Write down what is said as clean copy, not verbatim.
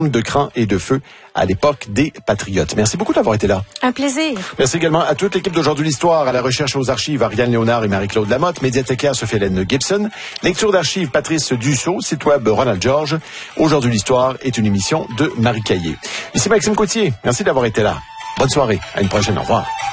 de cran et de feu à l'époque des Patriotes. Merci beaucoup d'avoir été là. Un plaisir. Merci également à toute l'équipe d'Aujourd'hui l'Histoire, à la recherche aux archives, Ariane Léonard et Marie-Claude Lamotte, médiathécaire Sophie-Hélène Gibson, lecture d'archives Patrice Dussault, site web Ronald George. Aujourd'hui l'Histoire est une émission de Marie Caillé. Ici Maxime Coutier, merci d'avoir été là. Bonne soirée, à une prochaine, au revoir.